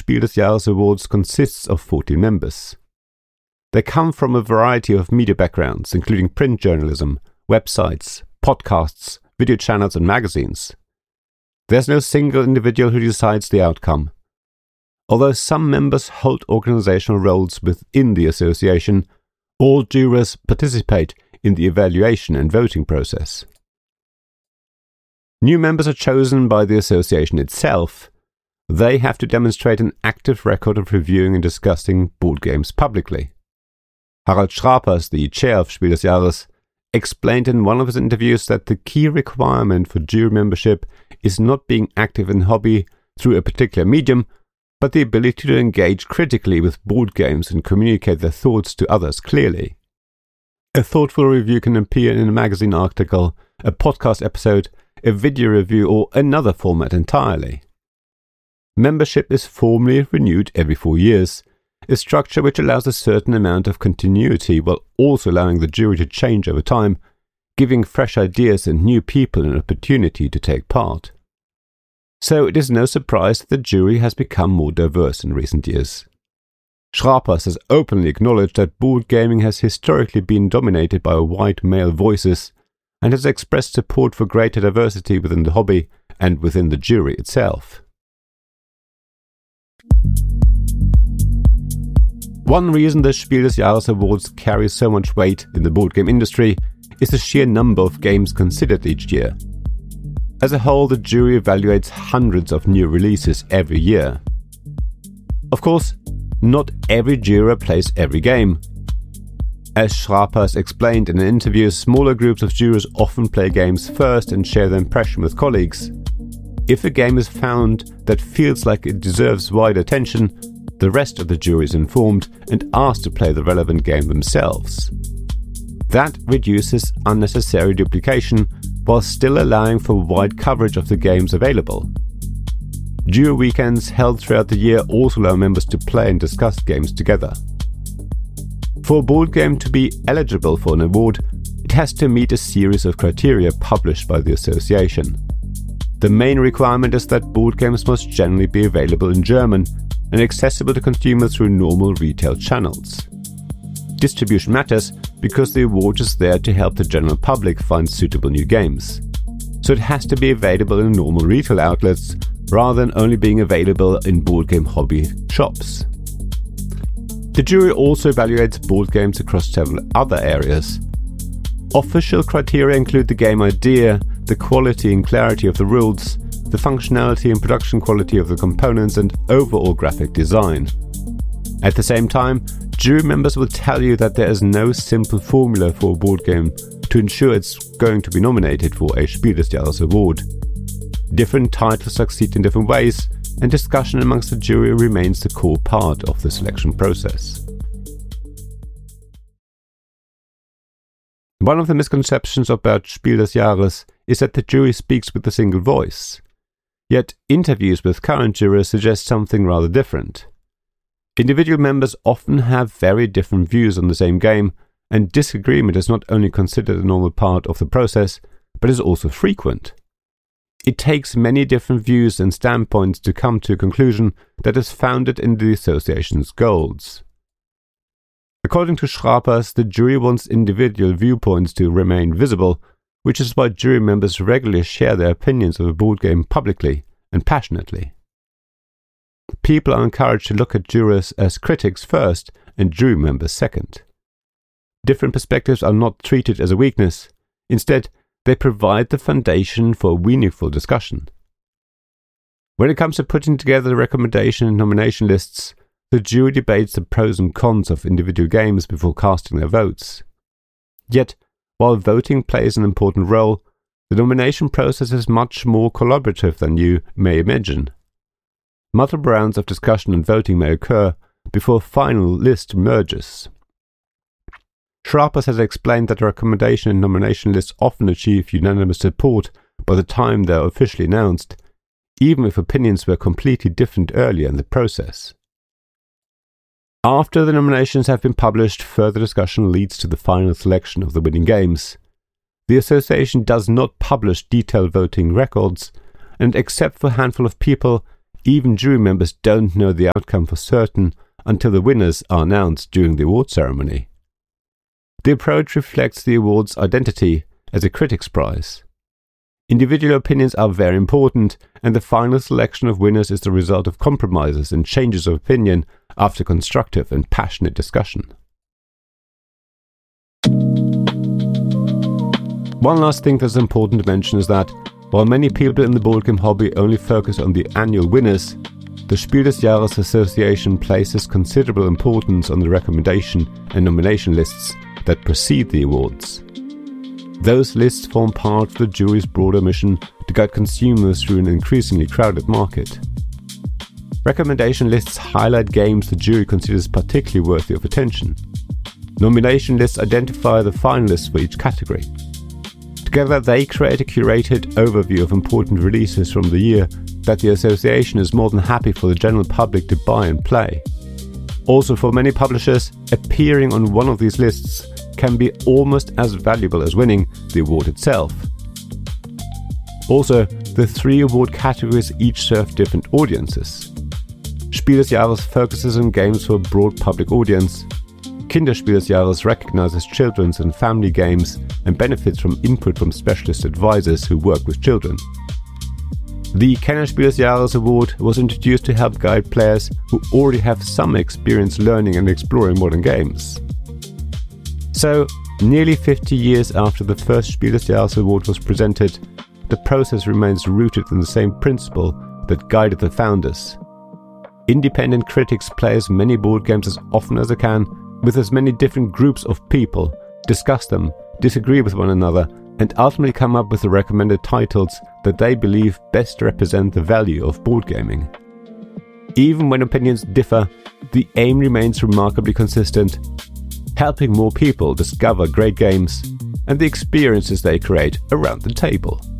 Spiel des Jahres Awards consists of 14 members. They come from a variety of media backgrounds, including print journalism, websites, podcasts, video channels and magazines. There's no single individual who decides the outcome. Although some members hold organizational roles within the association, all jurors participate in the evaluation and voting process. New members are chosen by the association itself. They have to demonstrate an active record of reviewing and discussing board games publicly. Harald Schrapers, the chair of Spiel des Jahres, explained in one of his interviews that the key requirement for jury membership is not being active in hobby through a particular medium, but the ability to engage critically with board games and communicate their thoughts to others clearly. A thoughtful review can appear in a magazine article, a podcast episode, a video review, or another format entirely. Membership is formally renewed every 4 years, a structure which allows a certain amount of continuity while also allowing the jury to change over time, giving fresh ideas and new people an opportunity to take part. So it is no surprise that the jury has become more diverse in recent years. Schrapers has openly acknowledged that board gaming has historically been dominated by white male voices and has expressed support for greater diversity within the hobby and within the jury itself. One reason the Spiel des Jahres Awards carry so much weight in the board game industry is the sheer number of games considered each year. As a whole, the jury evaluates hundreds of new releases every year. Of course, not every juror plays every game. As Schrapers explained in an interview, smaller groups of jurors often play games first and share their impression with colleagues. If a game is found that feels like it deserves wide attention, the rest of the jury is informed and asked to play the relevant game themselves. That reduces unnecessary duplication while still allowing for wide coverage of the games available. Jury weekends held throughout the year also allow members to play and discuss games together. For a board game to be eligible for an award, it has to meet a series of criteria published by the association. The main requirement is that board games must generally be available in German and accessible to consumers through normal retail channels. Distribution matters because the award is there to help the general public find suitable new games. So it has to be available in normal retail outlets rather than only being available in board game hobby shops. The jury also evaluates board games across several other areas. Official criteria include the game idea, the quality and clarity of the rules, the functionality and production quality of the components, and overall graphic design. At the same time, jury members will tell you that there is no simple formula for a board game to ensure it's going to be nominated for a Spiel des Jahres award. Different titles succeed in different ways, and discussion amongst the jury remains the core part of the selection process. One of the misconceptions about Spiel des Jahres is that the jury speaks with a single voice. Yet interviews with current jurors suggest something rather different. Individual members often have very different views on the same game, and disagreement is not only considered a normal part of the process, but is also frequent. It takes many different views and standpoints to come to a conclusion that is founded in the association's goals. According to Schrapers, the jury wants individual viewpoints to remain visible, which is why jury members regularly share their opinions of a board game publicly and passionately. People are encouraged to look at jurors as critics first and jury members second. Different perspectives are not treated as a weakness. Instead, they provide the foundation for meaningful discussion. When it comes to putting together the recommendation and nomination lists, the jury debates the pros and cons of individual games before casting their votes. Yet, while voting plays an important role, the nomination process is much more collaborative than you may imagine. Multiple rounds of discussion and voting may occur before a final list emerges. Schrapers has explained that the recommendation and nomination lists often achieve unanimous support by the time they are officially announced, even if opinions were completely different earlier in the process. After the nominations have been published, further discussion leads to the final selection of the winning games. The association does not publish detailed voting records, and except for a handful of people, even jury members don't know the outcome for certain until the winners are announced during the award ceremony. The approach reflects the award's identity as a critics' prize. Individual opinions are very important, and the final selection of winners is the result of compromises and changes of opinion after constructive and passionate discussion. One last thing that's important to mention is that, while many people in the board game hobby only focus on the annual winners, the Spiel des Jahres Association places considerable importance on the recommendation and nomination lists that precede the awards. Those lists form part of the jury's broader mission to guide consumers through an increasingly crowded market. Recommendation lists highlight games the jury considers particularly worthy of attention. Nomination lists identify the finalists for each category. Together, they create a curated overview of important releases from the year that the association is more than happy for the general public to buy and play. Also, for many publishers, appearing on one of these lists can be almost as valuable as winning the award itself. Also, the 3 award categories each serve different audiences. Spiel des Jahres focuses on games for a broad public audience. Kinderspiel des Jahres recognizes children's and family games and benefits from input from specialist advisors who work with children. The Kennerspiel des Jahres award was introduced to help guide players who already have some experience learning and exploring modern games. So, nearly 50 years after the first Spiel des Jahres award was presented, the process remains rooted in the same principle that guided the founders. Independent critics play as many board games as often as they can, with as many different groups of people, discuss them, disagree with one another, and ultimately come up with the recommended titles that they believe best represent the value of board gaming. Even when opinions differ, the aim remains remarkably consistent: helping more people discover great games and the experiences they create around the table.